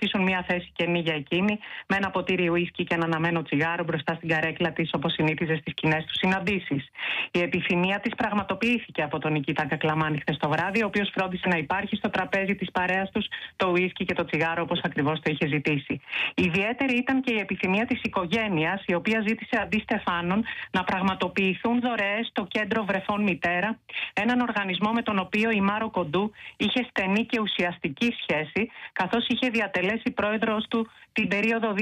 αφήσουν μια θέση κενή για εκείνη, με ένα ποτήρι ουίσκι και ένα αναμένο τσιγάρο μπροστά στην καρέκλα της, όπως συνήθιζε στις κοινές του συναντήσεις. Η επιθυμία της πραγματοποιήθηκε από τον Νικήτα Κακλαμάνη χθες το βράδυ, ο οποίος φρόντισε να υπάρχει στο τραπέζι της παρέας τους το ουίσκι και το τσιγάρο, όπως ακριβώς το είχε ζητήσει. Ιδιαίτερη ήταν και η επιθυμία της οικογένειας, η οποία ζήτησε αντί στεφάνων να πραγματοποιηθούν δωρεές στο Κέντρο Βρεφών Μητέρα, έναν οργανισμό με τον οποίο η Μάρο Κοντού είχε στενή και ουσιαστική σχέση, καθώς είχε διατελέσει πρόεδρος του την περίοδο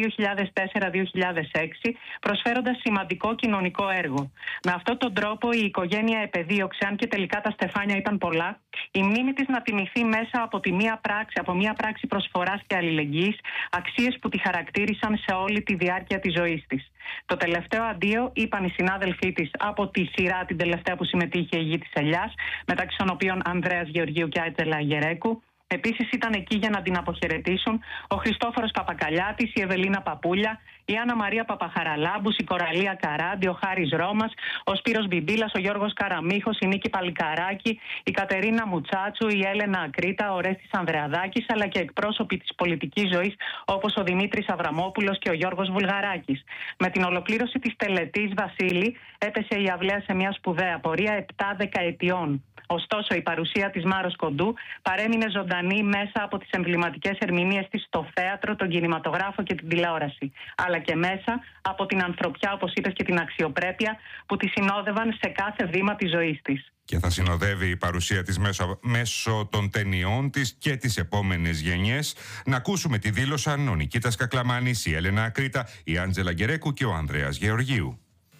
2004-2006, προσφέροντας σημαντικό κοινωνικό έργο. Με αυτόν τον τρόπο η οικογένεια επεδίωξε, αν και τελικά τα στεφάνια ήταν πολλά, η μνήμη της να τιμηθεί μέσα από μια πράξη προσφοράς και αλληλεγγύης, αξίες που τη χαρακτήρισαν σε όλη τη διάρκεια της ζωής της. Το τελευταίο αντίο είπαν οι συνάδελφοί της από τη σειρά την τελευταία που συμμετείχε η Γη της Ελιάς, μεταξύ των οποίων Ανδρέας Γεωργίου και Άτζελα Γερέκου. Επίσης ήταν εκεί για να την αποχαιρετήσουν ο Χριστόφορος Παπακαλιάτης, η Ευελίνα Παπούλια, η Άννα Μαρία Παπαχαραλάμπους, η Κοραλία Καράντη, ο Χάρης Ρώμας, ο Σπύρος Μπιμπίλας, ο Γιώργος Καραμίχος, η Νίκη Παλικαράκη, η Κατερίνα Μουτσάτσου, η Έλενα Ακρίτα, ο Ρέστης Ανδρεαδάκης, αλλά και εκπρόσωποι της πολιτικής ζωής όπως ο Δημήτρης Αβραμόπουλος και ο Γιώργος Βουλγαράκης. Με την ολοκλήρωση της τελετής, Βασίλη, έπεσε η αυλαία σε μια σπουδαία πορεία 7 δεκαετιών. Ωστόσο, η παρουσία της Μάρος Κοντού παρέμεινε ζωντανή μέσα από τις εμβληματικές ερμηνείες της στο θέατρο, τον κινηματογράφο και την τηλεόραση, αλλά και μέσα από την ανθρωπιά, όπως είπες, και την αξιοπρέπεια που τη συνόδευαν σε κάθε βήμα της ζωής της. Και θα συνοδεύει η παρουσία της μέσω των ταινιών της και τις επόμενες γενιές. Να ακούσουμε τι δήλωσαν ο Νικήτας Κακλαμάνης, η Έλενα Ακρίτα, η Άντζελα Γκερέκου και ο Ανδρέας Γεωργίου.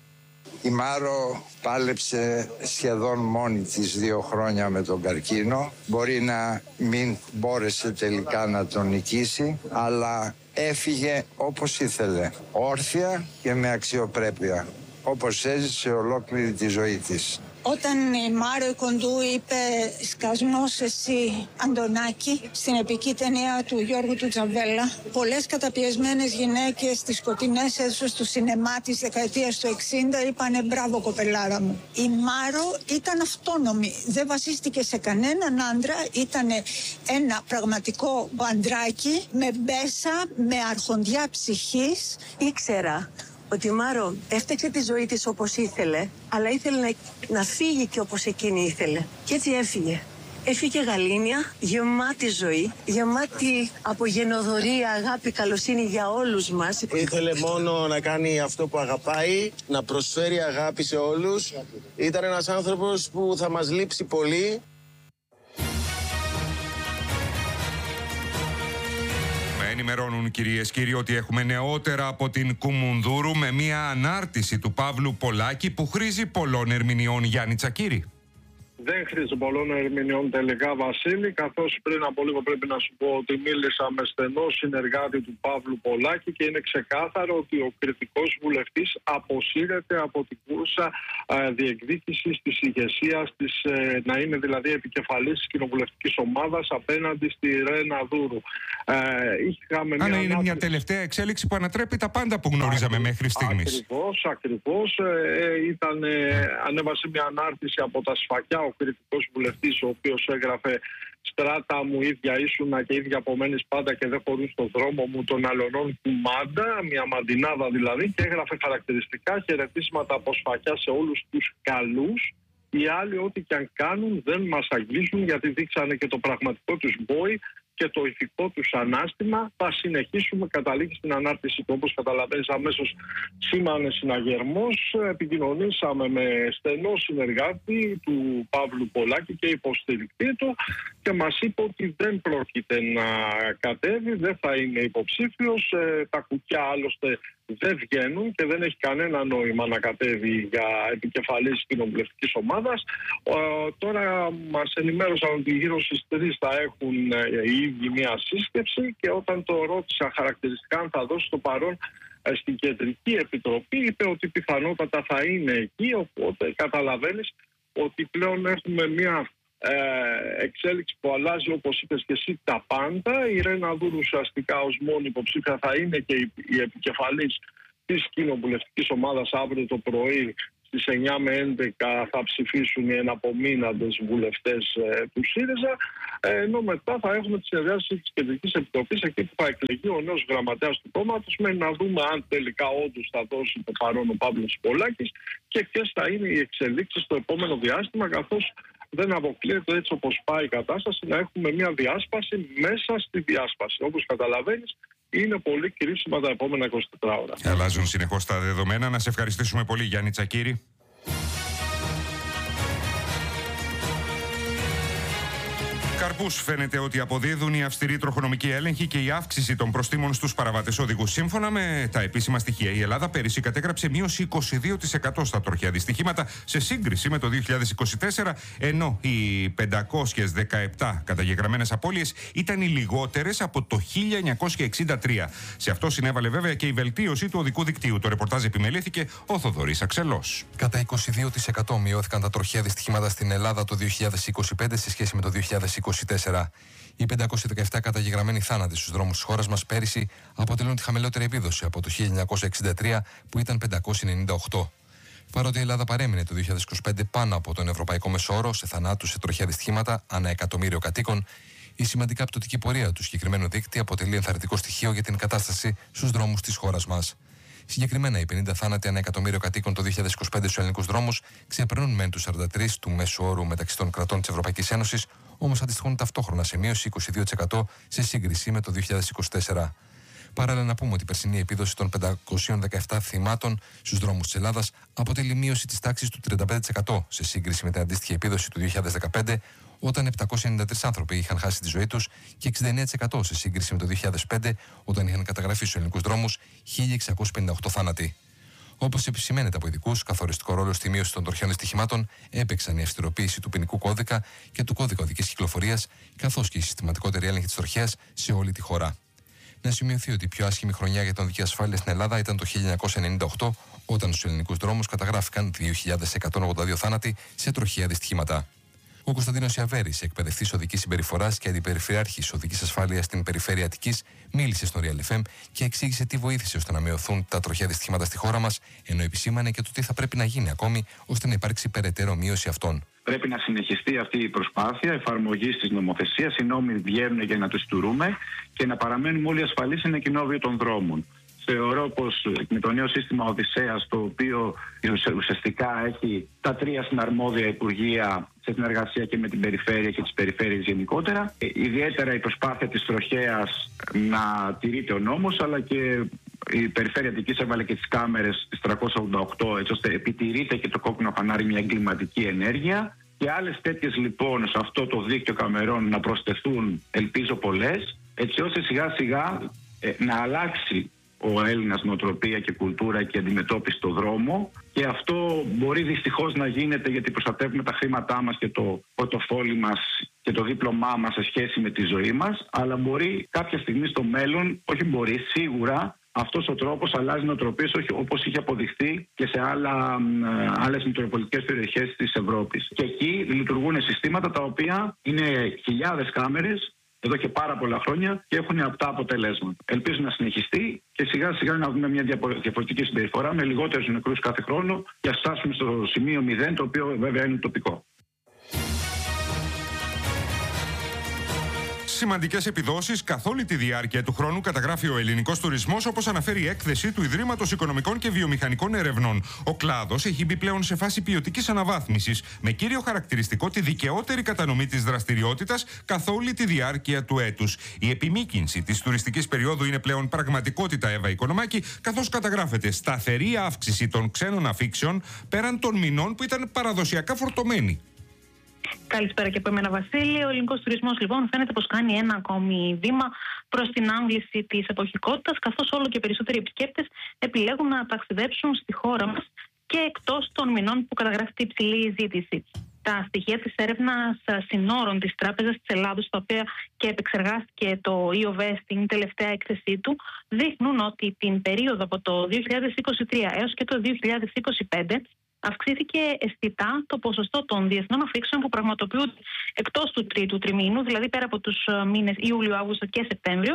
Η Μάρο πάλεψε σχεδόν μόνη της 2 χρόνια με τον καρκίνο. Μπορεί να μην μπόρεσε τελικά να τον νικήσει, αλλά έφυγε όπως ήθελε, όρθια και με αξιοπρέπεια, όπως έζησε ολόκληρη τη ζωή της. Όταν η Μάρο Κοντού είπε «Σκασμός εσύ Αντωνάκη» στην επική ταινία του Γιώργου του Τζαβέλα, πολλές καταπιεσμένες γυναίκες στις σκοτεινές αίθουσες του σινεμά της δεκαετίας του 60 είπανε «Μπράβο κοπελάρα μου». Η Μάρο ήταν αυτόνομη, δεν βασίστηκε σε κανέναν άντρα, ήταν ένα πραγματικό μπαντράκι με μπέσα, με αρχοντιά ψυχής. Ήξερα ότι η Μάρο έφτιαξε τη ζωή της όπως ήθελε, αλλά ήθελε να φύγει και όπως εκείνη ήθελε. Και έτσι έφυγε. Έφυγε γαλήνια, γεμάτη ζωή, γεμάτη από γενοδορία, αγάπη, καλοσύνη για όλους μας. Ήθελε μόνο να κάνει αυτό που αγαπάει, να προσφέρει αγάπη σε όλους. Ήταν ένας άνθρωπος που θα μας λείψει πολύ. Ενημερώνουν, κυρίες και κύριοι, ότι έχουμε νεότερα από την Κουμουνδούρου με μια ανάρτηση του Παύλου Πολάκη που χρήζει πολλών ερμηνειών. Γιάννη Τσακύρη. Δεν χρήζει πολλών ερμηνεών τελικά, Βασίλη, καθώς πριν από λίγο πρέπει να σου πω ότι μίλησα με στενό συνεργάτη του Παύλου Πολάκη και είναι ξεκάθαρο ότι ο κριτικός βουλευτής αποσύρεται από την κούρσα διεκδίκησης της ηγεσίας της, να είναι δηλαδή επικεφαλής της κοινοβουλευτικής ομάδας απέναντι στη Ρένα Δούρου. Είναι μια τελευταία εξέλιξη που ανατρέπει τα πάντα που γνωρίζαμε μέχρι στιγμής. Ακριβώς. Ανέβασε μια ανάρτηση από τα σφακιά ο κριτικός βουλευτής, ο οποίος έγραφε «Στράτα μου ίδια ήσουνα και ίδια απομένεις πάντα και δεν χωρούν στον δρόμο μου των αλωνών κουμάντα», μια μαντινάδα δηλαδή, και έγραφε χαρακτηριστικά χαιρετίσματα από σφακιά σε όλους τους καλούς. Οι άλλοι ό,τι και αν κάνουν δεν μας αγγίζουν, γιατί δείξανε και το πραγματικό τους μπόι και το ηθικό τους ανάστημα. Θα συνεχίσουμε, καταλήγει στην ανάρτηση του. Όπως καταλαβαίνεις, αμέσως σήμανε συναγερμός. Επικοινωνήσαμε με στενό συνεργάτη του Παύλου Πολάκη και υποστηρικτή του και μας είπε ότι δεν πρόκειται να κατέβει, δεν θα είναι υποψήφιος. Τα κουκιά άλλωστε δεν βγαίνουν και δεν έχει κανένα νόημα να κατέβει για επικεφαλής κοινοβουλευτικής ομάδας. Τώρα μας ενημέρωσαν ότι γύρω στις 3 θα έχουν οι ίδιοι μια σύσκεψη και όταν το ρώτησα χαρακτηριστικά αν θα δώσει το παρόν στην Κεντρική Επιτροπή, είπε ότι πιθανότατα θα είναι εκεί, οπότε καταλαβαίνεις ότι πλέον έχουμε μια εξέλιξη που αλλάζει, όπως είπες και εσύ, τα πάντα. Η Ρένα Δούρου ουσιαστικά ως μόνη υποψήφια θα είναι και η επικεφαλής της κοινοβουλευτικής ομάδας αύριο το πρωί στις 9 με 11 θα ψηφίσουν οι εναπομείναντες βουλευτές του ΣΥΡΙΖΑ, ενώ μετά θα έχουμε τη συνεδρίαση της Κεντρικής Επιτροπής, εκεί που θα εκλεγεί ο νέος γραμματέας του κόμματος, με να δούμε αν τελικά όντως θα δώσει το παρόν ο Παύλος Πολάκης και ποιες θα είναι οι εξελίξεις στο επόμενο διάστημα, καθώς δεν αποκλείεται, έτσι όπως πάει η κατάσταση, να έχουμε μια διάσπαση μέσα στη διάσπαση. Όπως καταλαβαίνεις, είναι πολύ κρίσιμα τα επόμενα 24 ώρα. Αλλάζουν συνεχώς τα δεδομένα. Να σε ευχαριστήσουμε πολύ, Γιάννη Τσακίρη. Καρπούς φαίνεται ότι αποδίδουν οι αυστηροί τροχονομικοί έλεγχοι και η αύξηση των προστίμων στους παραβατές οδηγούς. Σύμφωνα με τα επίσημα στοιχεία, η Ελλάδα πέρυσι κατέγραψε μείωση 22% στα τροχαία δυστυχήματα σε σύγκριση με το 2024, ενώ οι 517 καταγεγραμμένες απώλειες ήταν οι λιγότερες από το 1963. Σε αυτό συνέβαλε βέβαια και η βελτίωση του οδικού δικτύου. Το ρεπορτάζ επιμελήθηκε ο Θοδωρής Αξελός. Κατά 22% μειώθηκαν τα τροχαία δυστυχήματα στην Ελλάδα το 2025 σε σχέση με το 2024. Οι 517 καταγεγραμμένοι θάνατοι στους δρόμους της χώρας μας πέρυσι αποτελούν τη χαμηλότερη επίδοση από το 1963 που ήταν 598. Παρότι η Ελλάδα παρέμεινε το 2025 πάνω από τον ευρωπαϊκό μεσόωρο σε θανάτους σε τροχαία δυστυχήματα ανά εκατομμύριο κατοίκων, η σημαντικά πτωτική πορεία του συγκεκριμένου δείκτη αποτελεί ενθαρρυντικό στοιχείο για την κατάσταση στους δρόμους της χώρας μας. Συγκεκριμένα, οι 50 θάνατοι ανά εκατομμύριο κατοίκων το 2025 στους ελληνικούς δρόμους ξεπερνούν μεν τους 43 του μέσου όρου μεταξύ των κρατών της Ευρωπαϊκής Ένωσης, όμως αντιστοιχούν ταυτόχρονα σε μείωση 22% σε σύγκριση με το 2024. Παράλληλα, να πούμε ότι η περσινή επίδοση των 517 θυμάτων στους δρόμους της Ελλάδας αποτελεί μείωση της τάξης του 35% σε σύγκριση με την αντίστοιχη επίδοση του 2015, όταν 793 άνθρωποι είχαν χάσει τη ζωή τους, και 69% σε σύγκριση με το 2005, όταν είχαν καταγραφεί στους ελληνικούς δρόμους 1.658 θάνατοι. Όπως επισημαίνεται από ειδικούς, καθοριστικό ρόλο στη μείωση των τροχαίων δυστυχημάτων έπαιξαν η αυστηροποίηση του ποινικού κώδικα και του κώδικα οδικής κυκλοφορίας, καθώς και η συστηματικότερη έλεγχη της τροχέας σε όλη τη χώρα. Να σημειωθεί ότι η πιο άσχημη χρονιά για την οδική ασφάλεια στην Ελλάδα ήταν το 1998, όταν στους ελληνικούς δρόμους καταγράφηκαν 2.182 θάνατοι σε τροχαία δυστυχήματα. Ο Κωνσταντίνος Ιαβέρης, εκπαιδευτής οδικής συμπεριφοράς και αντιπεριφερειάρχης οδικής ασφάλειας στην περιφέρεια Αττικής, μίλησε στο Real FM και εξήγησε τι βοήθησε ώστε να μειωθούν τα τροχαία δυστυχήματα στη χώρα μας, ενώ επισήμανε και το τι θα πρέπει να γίνει ακόμη ώστε να υπάρξει περαιτέρω μείωση αυτών. Πρέπει να συνεχιστεί αυτή η προσπάθεια εφαρμογής της νομοθεσίας. Οι νόμοι βγαίνουν για να τους τηρούμε και να παραμένουμε όλοι ασφαλείς σε ένα κοινόβιο των δρόμων. Θεωρώ πως με το νέο σύστημα Οδυσσέας, το οποίο ουσιαστικά έχει τα 3 συναρμόδια υπουργεία σε συνεργασία και με την περιφέρεια και τις περιφέρειες γενικότερα, ιδιαίτερα η προσπάθεια της τροχέας να τηρείται ο νόμος, αλλά και η Περιφέρεια Αττικής έβαλε και τις κάμερες στις 388, έτσι ώστε επιτηρείται και το κόκκινο φανάρι μια εγκληματική ενέργεια. Και άλλες τέτοιες λοιπόν σε αυτό το δίκτυο καμερών να προσθεθούν, ελπίζω πολλές, έτσι ώστε σιγά σιγά να αλλάξει ο Έλληνας νοοτροπία και κουλτούρα και αντιμετώπιση στο δρόμο, και αυτό μπορεί δυστυχώς να γίνεται γιατί προστατεύουμε τα χρήματά μας και το πορτοφόλι μας και το δίπλωμά μας σε σχέση με τη ζωή μας, αλλά μπορεί κάποια στιγμή στο μέλλον, όχι μπορεί, σίγουρα αυτός ο τρόπος αλλάζει νοοτροπίες, όπως είχε αποδειχθεί και σε άλλες μητροπολιτικές περιοχές της Ευρώπης. Και εκεί λειτουργούν συστήματα τα οποία είναι χιλιάδες κάμερες εδώ και πάρα πολλά χρόνια και έχουν απτά αποτελέσματα. Ελπίζω να συνεχιστεί και σιγά σιγά να δούμε μια διαφορετική συμπεριφορά με λιγότερους νεκρούς κάθε χρόνο και να φτάσουμε στο σημείο 0, το οποίο βέβαια είναι τοπικό. Σημαντικές επιδόσεις καθ' όλη τη διάρκεια του χρόνου καταγράφει ο ελληνικός τουρισμός, όπως αναφέρει η έκθεση του Ιδρύματος Οικονομικών και Βιομηχανικών Ερευνών. Ο κλάδος έχει μπει πλέον σε φάση ποιοτικής αναβάθμισης, με κύριο χαρακτηριστικό τη δικαιότερη κατανομή της δραστηριότητας καθ' όλη τη διάρκεια του έτους. Η επιμήκυνση της τουριστικής περίοδου είναι πλέον πραγματικότητα, Εύα Οικονομάκη, καθώς καταγράφεται σταθερή αύξηση των ξένων αφήξεων πέραν των μηνών που ήταν παραδοσιακά φορτωμένοι. Καλησπέρα και από εμένα, Βασίλη. Ο ελληνικός τουρισμός, λοιπόν, φαίνεται πως κάνει ένα ακόμη βήμα προς την άμβληση της εποχικότητας, καθώς όλο και περισσότεροι επισκέπτες επιλέγουν να ταξιδέψουν στη χώρα μας και εκτός των μηνών που καταγράφεται υψηλή ζήτηση. Τα στοιχεία της έρευνας συνόρων της Τράπεζας της Ελλάδος, τα οποία και επεξεργάστηκε το ΙΟΒΕ στην τελευταία έκθεσή του, δείχνουν ότι την περίοδο από το 2023 έως και το 2025 αυξήθηκε αισθητά το ποσοστό των διεθνών αφήξεων που πραγματοποιούνται εκτός του τρίτου τριμήνου, δηλαδή πέρα από τους μήνες Ιούλιο, Αύγουστο και Σεπτέμβριο,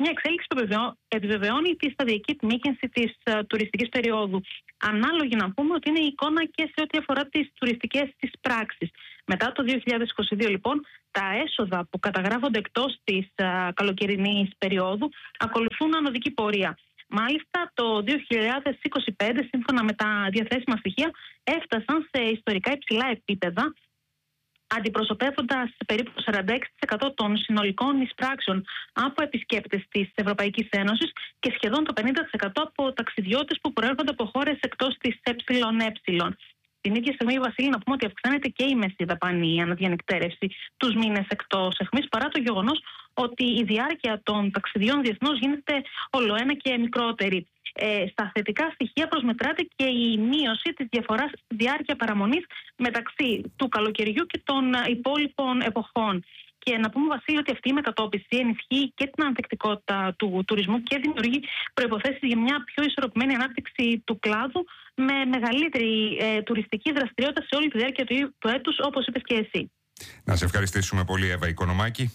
Μια εξέλιξη που επιβεβαιώνει τη σταδιακή επιμήκυνση της τουριστικής περίοδου. Ανάλογη να πούμε ότι είναι η εικόνα και σε ό,τι αφορά τις τουριστικές της πράξεις. Μετά το 2022 λοιπόν, τα έσοδα που καταγράφονται εκτός της καλοκαιρινής περίοδου ακολουθούν ανωδική πορεία. Μάλιστα, το 2025, σύμφωνα με τα διαθέσιμα στοιχεία, έφτασαν σε ιστορικά υψηλά επίπεδα, αντιπροσωπεύοντας περίπου το 46% των συνολικών εισπράξεων από επισκέπτες της Ευρωπαϊκής Ένωσης και σχεδόν το 50% από ταξιδιώτες που προέρχονται από χώρες εκτός της ΕΕ. Την ίδια στιγμή, Βασίλη, να πούμε ότι αυξάνεται και η μέση δαπάνη αναδιανυκτέρευση τους μήνες εκτός αιχμής, παρά το γεγονός ότι η διάρκεια των ταξιδιών διεθνώς γίνεται ολοένα και μικρότερη. Στα θετικά στοιχεία προσμετράται και η μείωση της διαφοράς στη διάρκεια παραμονής μεταξύ του καλοκαιριού και των υπόλοιπων εποχών. Και να πούμε, Βασίλη, ότι αυτή η μετατόπιση ενισχύει και την ανθεκτικότητα του τουρισμού και δημιουργεί προϋποθέσεις για μια πιο ισορροπημένη ανάπτυξη του κλάδου με μεγαλύτερη τουριστική δραστηριότητα σε όλη τη διάρκεια του έτους, όπως είπες και εσύ. Να σε ευχαριστήσουμε πολύ, Εύα Οικονομάκη.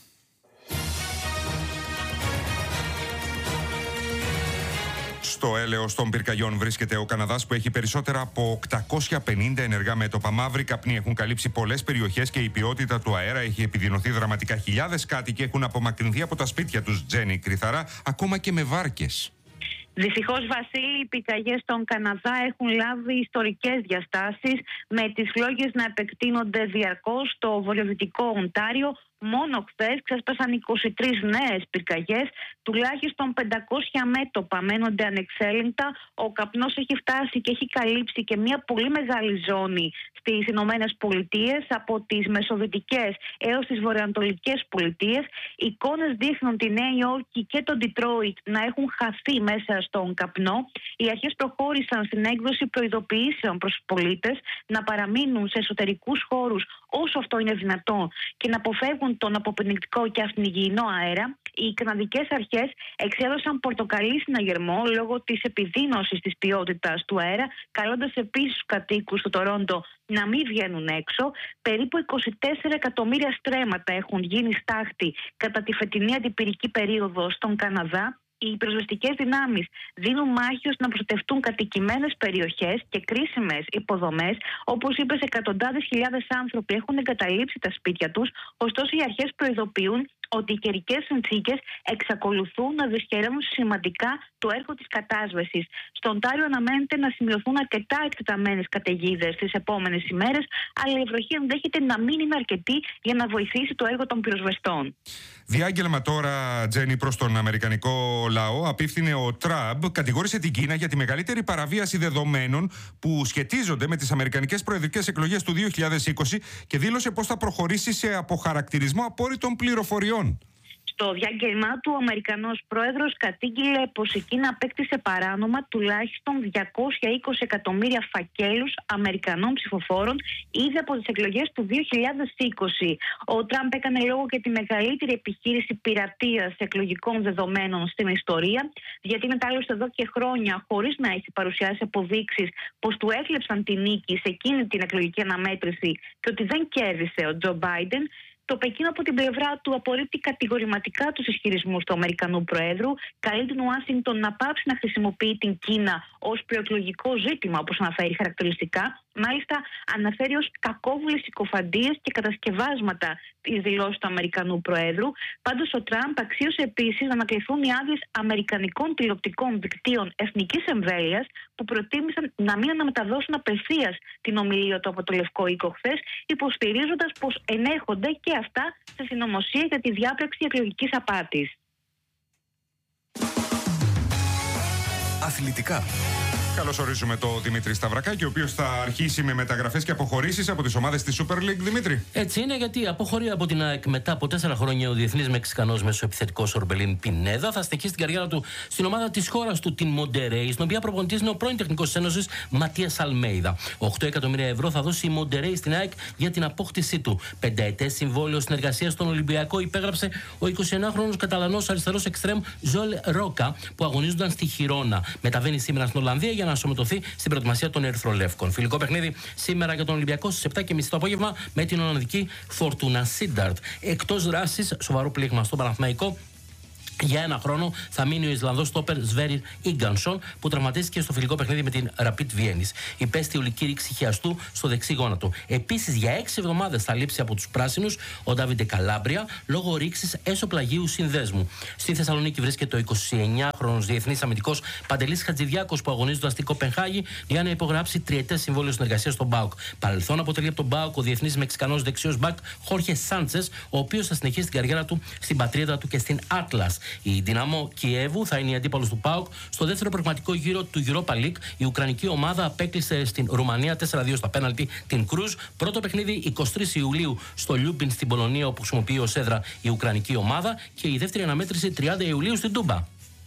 Στο έλεος των πυρκαγιών βρίσκεται ο Καναδάς, που έχει περισσότερα από 850 ενεργά μέτωπα. Μαύροι καπνοί έχουν καλύψει πολλές περιοχές και η ποιότητα του αέρα έχει επιδεινωθεί δραματικά. Χιλιάδες κάτοικοι έχουν απομακρυνθεί από τα σπίτια τους, Τζένι Κρυθαρά, ακόμα και με βάρκες. Δυστυχώς, Βασίλη, οι πυρκαγιές στον Καναδά έχουν λάβει ιστορικές διαστάσεις, με τις φλόγες να επεκτείνονται διαρκώς στο βορειοδυτικό Οντάριο. Μόνο χθες ξέσπασαν 23 νέες πυρκαγιές, τουλάχιστον 500 μέτωπα μένονται ανεξέλεγκτα. Ο καπνός έχει φτάσει και έχει καλύψει και μια πολύ μεγάλη ζώνη στις Ηνωμένες Πολιτείες, από τις μεσοδυτικές έως τις βορειοανατολικές πολιτείες. Οι εικόνες δείχνουν τη Νέα Υόρκη και το Ντιτρόιτ να έχουν χαθεί μέσα στον καπνό. Οι αρχές προχώρησαν στην έκδοση προειδοποιήσεων προς τους πολίτες να παραμείνουν σε εσωτερικούς χώρους όσο αυτό είναι δυνατό και να αποφεύγουν τον αποπνικτικό και αυτηνυγιεινό αέρα. Οι καναδικές αρχές εξέδωσαν πορτοκαλί συναγερμό λόγω της επιδείνωσης της ποιότητας του αέρα, καλώντας επίσης τους κατοίκους του Τορόντο να μην βγαίνουν έξω. Περίπου 24 εκατομμύρια στρέμματα έχουν γίνει στάχτη κατά τη φετινή αντιπυρική περίοδο στον Καναδά. Οι πυροσβεστικές δυνάμεις δίνουν μάχη ώστε να προστατευτούν κατοικημένες περιοχές και κρίσιμες υποδομές. Όπως είπες, εκατοντάδες χιλιάδες άνθρωποι έχουν εγκαταλείψει τα σπίτια τους. Ωστόσο, οι αρχές προειδοποιούν ότι οι καιρικές συνθήκες εξακολουθούν να δυσχεραίνουν σημαντικά το έργο της κατάσβεσης. Στο Οντάριο αναμένεται να σημειωθούν αρκετά εκτεταμένες καταιγίδες τις επόμενες ημέρες, αλλά η ευροχή ενδέχεται να μην είναι αρκετή για να βοηθήσει το έργο των πυροσβεστών. Διάγγελμα τώρα, Τζένι, προς τον αμερικανικό λαό απίφθινε ο Τραμπ. Κατηγόρησε την Κίνα για τη μεγαλύτερη παραβίαση δεδομένων που σχετίζονται με τις αμερικανικές προεδρικές εκλογές του 2020 και δήλωσε πως θα προχωρήσει σε αποχαρακτηρισμό απόρριτων πληροφοριών. Στο διάγγελμά του, ο Αμερικανός πρόεδρος κατήγγειλε πως η Κίνα απέκτησε παράνομα τουλάχιστον 220 εκατομμύρια φακέλους Αμερικανών ψηφοφόρων ήδη από τις εκλογές του 2020. Ο Τραμπ έκανε λόγο για τη μεγαλύτερη επιχείρηση πειρατείας εκλογικών δεδομένων στην ιστορία. Διατείνεται άλλωστε εδώ και χρόνια χωρίς να έχει παρουσιάσει αποδείξεις πως του έκλεψαν τη νίκη σε εκείνη την εκλογική αναμέτρηση και ότι δεν κέρδισε ο Τζο Μπάιντεν. Το Πεκίνο από την πλευρά του απορρίπτει κατηγορηματικά τους ισχυρισμούς του Αμερικανού Προέδρου, καλεί την Ουάσιγκτον να πάψει να χρησιμοποιεί την Κίνα ως προεκλογικό ζήτημα, όπως αναφέρει χαρακτηριστικά. Μάλιστα, αναφέρει ως κακόβουλες συκοφαντίες και κατασκευάσματα τις δηλώσεις του Αμερικανού Προέδρου. Πάντως, ο Τραμπ αξίωσε επίσης να ανακληθούν οι άδειες αμερικανικών τηλεοπτικών δικτύων εθνικής εμβέλειας που προτίμησαν να μην αναμεταδώσουν απευθείας την ομιλία του από το Λευκό Οίκο χθες, υποστηρίζοντας πως ενέχονται και αυτά σε συνωμοσία για τη διάπραξη εκλογικής απάτης. Αθλητικά. Καλωσορίζουμε τον Δημήτρη Σταυρακάκη, ο οποίος θα αρχίσει με μεταγραφές και αποχωρήσεις από τις ομάδες της Super League. Δημήτρη. Έτσι είναι, γιατί αποχωρεί από την ΑΕΚ μετά από 4 χρόνια ο διεθνής Μεξικανός μεσοεπιθετικός Ορμπελίν Πινέδα. Θα στεκεί στην καριέρα του στην ομάδα της χώρας του, την Μοντερέι, στην οποία προπονητής είναι ο πρώην τεχνικός της Ένωσης Ματίας Αλμέιδα. 8 εκατομμύρια ευρώ θα δώσει η Μοντερέι στην ΑΕΚ για την απόκτησή του. 5ετές συμβόλαιο συνεργασίας στον Ολυμπιακό υπέγραψε ο 21χρονος Καταλανός αριστερός εξτρέμ Ζολ Ρόκα, που αγωνίζονταν στη Χιρόνα. Μεταβαίνει σήμερα στην Ολλανδία για να ασωματωθεί στην προετοιμασία των Ερυθρολεύκων. Φιλικό παιχνίδι σήμερα για τον Ολυμπιακό στις 7:30 το απόγευμα με την Ολλανδική Φορτούνα Σίνταρτ. Εκτός δράσης, σοβαρό πλήγμα στον Παναθηναϊκό Για ένα χρόνο θα μείνει ο Ισλανδός στόπερ Σβέριν Ίγκανσον, που τραυματίστηκε στο φιλικό παιχνίδι με την Rapid Βιέννης. Υπέστη ολική ρήξη χιαστού στο δεξί γόνατο. Επίσης, για 6 εβδομάδες θα λείψει από τους πράσινους ο Ντάβιντε Καλάμπρια λόγω ρήξης έσω-πλαγίου συνδέσμου. Στη Θεσσαλονίκη βρίσκεται ο 29χρονος διεθνής αμυντικός Παντελής Χατζηδιάκος, που αγωνίζοντας στην Κοπενχάγη για να υπογράψει τριετές συμβόλαιο συνεργασίας στον ΠΑΟΚ. Παρελθόν αποτελεί από τον ΠΑΟΚ ο διεθνής Μεξικανός δεξιός μπακ Χόρχε Σάντσες, ο οποίος θα συνεχίσει την καριέρα του στην πατρίδα του και στην Άτλας. Η Δυναμό Κιέβου θα είναι η αντίπαλος του ΠΑΟΚ στο δεύτερο πραγματικό γύρο του Europa League. Η Ουκρανική ομάδα απέκλεισε στην Ρουμανία 4-2 στα πέναλτι την Κρούζ. Πρώτο παιχνίδι 23 Ιουλίου στο Λιούμπιν στην Πολωνία, όπου χρησιμοποιεί ως έδρα η Ουκρανική ομάδα, και η δεύτερη αναμέτρηση 30 Ιουλίου στην Τούμπα.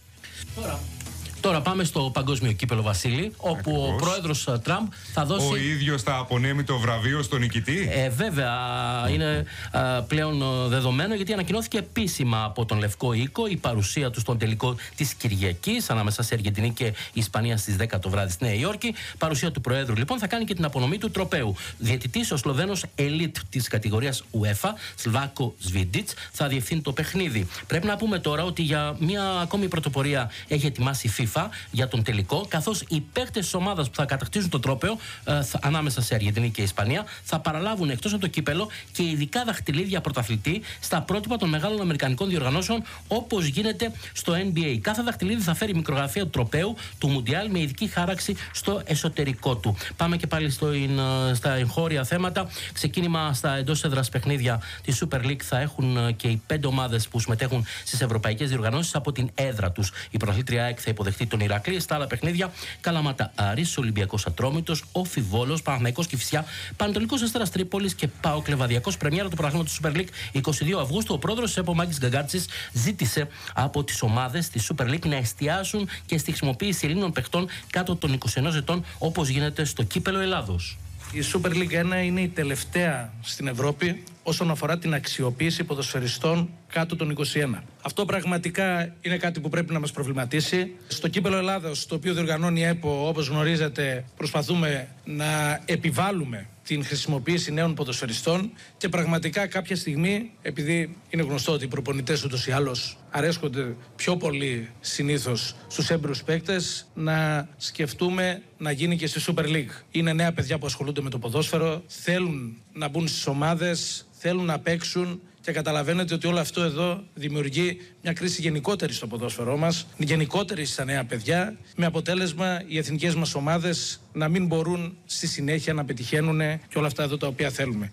Τώρα πάμε στο παγκόσμιο κύπελο, Βασίλη, όπου ο πρόεδρος Τραμπ θα δώσει... Ο ίδιος θα απονέμει το βραβείο στον νικητή. Βέβαια, είναι πλέον δεδομένο, γιατί ανακοινώθηκε επίσημα από τον Λευκό Οίκο η παρουσία του στον τελικό της Κυριακής ανάμεσα σε Αργεντινή και Ισπανία στις 10 το βράδυ στη Νέα Υόρκη. Παρουσία του Προέδρου, λοιπόν, θα κάνει και την απονομή του τροπαίου. Διαιτητής ο Σλοβαίνος ελίτ της κατηγορίας UEFA, Σλβάκο Σβίντιτς, θα διευθύνει το παιχνίδι. Πρέπει να πούμε τώρα ότι για μια ακόμη πρωτοπορία έχει ετοιμάσει η FIFA για τον τελικό, καθώς οι παίκτες της ομάδας που θα κατακτήσουν το τρόπαιο ανάμεσα σε Αργεντινή και Ισπανία θα παραλάβουν εκτός από το κύπελο και ειδικά δαχτυλίδια πρωταθλητή στα πρότυπα των μεγάλων αμερικανικών διοργανώσεων, όπως γίνεται στο NBA. Κάθε δαχτυλίδι θα φέρει μικρογραφία του τροπαίου του Μουντιάλ με ειδική χάραξη στο εσωτερικό του. Πάμε και πάλι στα εγχώρια θέματα. Ξεκίνημα στα εντός έδρας παιχνίδια της Super League θα έχουν και οι 5 ομάδες που συμμετέχουν στις ευρωπαϊκές διοργανώσεις από την έδρα τους. Η πρωταθλήτρια ΑΕΚ θα υποδεχτεί τον Ηρακλή. Στα άλλα παιχνίδια, Καλαμάτα Άρης, Ολυμπιακός Ατρόμητος, Όφι Βόλος, Παναθηναϊκός Κηφισιά, Πανετολικός Αστέρας Τρίπολης και ΠΑΟΚ Λεβαδιακός. Πρεμιέρα του πρωταθλήματος Super League 22 Αυγούστου. Ο πρόεδρος της ΕΠΟ Μάκης Γκαγκάτσης ζήτησε από τις ομάδες της Super League να εστιάσουν και στη χρησιμοποίηση Ελλήνων παιχτών κάτω των 21 ετών, όπως γίνεται στο κύπελο Ελλάδος. Η Super League 1 είναι η τελευταία στην Ευρώπη όσον αφορά την αξιοποίηση ποδοσφαιριστών κάτω των 21. Αυτό πραγματικά είναι κάτι που πρέπει να μας προβληματίσει. Στο κύπελο Ελλάδος, το οποίο διοργανώνει η ΕΠΟ, όπως γνωρίζετε, προσπαθούμε να επιβάλλουμε την χρησιμοποίηση νέων ποδοσφαιριστών και πραγματικά κάποια στιγμή, επειδή είναι γνωστό ότι οι προπονητές ούτως ή άλλως αρέσκονται πιο πολύ συνήθως στους έμπειρους παίκτες, να σκεφτούμε να γίνει και στη Super League. Είναι νέα παιδιά που ασχολούνται με το ποδόσφαιρο, θέλουν να μπουν στις ομάδες, θέλουν να παίξουν και καταλαβαίνετε ότι όλο αυτό εδώ δημιουργεί μια κρίση γενικότερη στο ποδόσφαιρό μας, γενικότερη στα νέα παιδιά, με αποτέλεσμα οι εθνικές μας ομάδες να μην μπορούν στη συνέχεια να πετυχαίνουν και όλα αυτά εδώ τα οποία θέλουμε.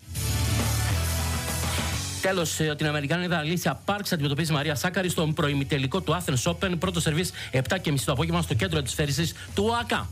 Τέλος, την Αμερικάνιδα Αλίσια Πάρξ αντιμετωπίζει Μαρία Σάκαρη στον προημιτελικό του Athens Open. Πρώτο σερβίς 7:30 το απόγευμα στο κέντρο της φέρησης του ΟΑΚΑ.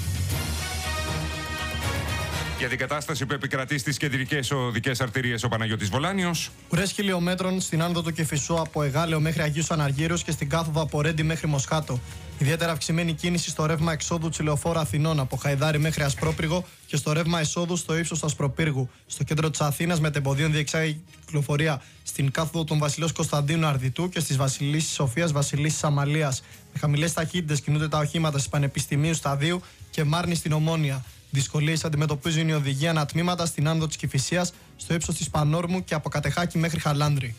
Για την κατάσταση που επικρατεί στις κεντρικές οδικές αρτηρίες, ο Παναγιώτης Βολάνιος. Ουρές χιλιόμετρων στην άνοδο του Κεφισού από Εγάλεο μέχρι Αγίους Αναργύρους και στην κάθοδο από Ρέντι μέχρι Μοσχάτο. Ιδιαίτερα αυξημένη κίνηση στο ρεύμα εξόδου Τσιλεοφόρου Αθηνών από Χαϊδάρι μέχρι Ασπρόπυργο και στο ρεύμα εισόδου στο ύψος του Ασπροπύργου. Στο κέντρο της Αθήνας μετεμποδίων διεξάγει κυκλοφορία στην κάθοδο των Βασιλέως Κωνσταντίνου Αρδιτού και στις Βασιλίσσης Σοφίας Βασιλίσσης Αμαλίας. Με χαμηλές ταχύτητες κινούνται τα οχήματα στις Πανεπιστημίου Σταδίου και Μάρνη στην Ομόνια. Δυσκολίες αντιμετωπίζουν οι οδηγοί ανατμήματα στην άνοδο της Κηφισίας, στο ύψος της Πανόρμου και από Κατεχάκη μέχρι Χαλάνδρη.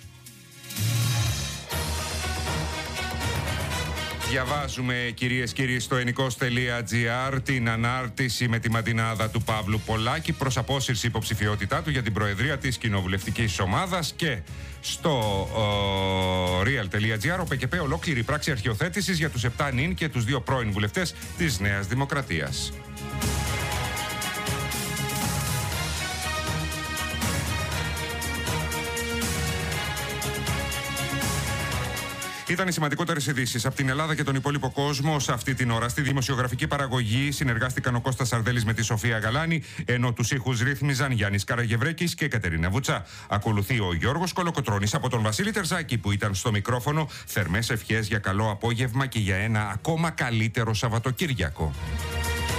Διαβάζουμε, κυρίες και κύριοι, στο ενικός.gr την ανάρτηση με τη μαντινάδα του Παύλου Πολάκη προς απόσυρση υποψηφιότητά του για την προεδρία της κοινοβουλευτικής ομάδας, και στο real.gr ο ΠΚΠ ολόκληρη πράξη αρχιοθέτησης για τους 7 νυν και τους 2 πρώην βουλευτές της Νέας Δημοκρατίας. Ήταν οι σημαντικότερες ειδήσεις από την Ελλάδα και τον υπόλοιπο κόσμο σε αυτή την ώρα. Στη δημοσιογραφική παραγωγή συνεργάστηκαν ο Κώστας Σαρδέλης με τη Σοφία Γαλάνη, ενώ τους ήχους ρύθμιζαν Γιάννης Καραγευρέκης και Κατερίνα Βουτσά. Ακολουθεί ο Γιώργος Κολοκοτρώνης. Από τον Βασίλη Τερζάκη που ήταν στο μικρόφωνο, θερμές ευχές για καλό απόγευμα και για ένα ακόμα καλύτερο Σαββατοκύριακο.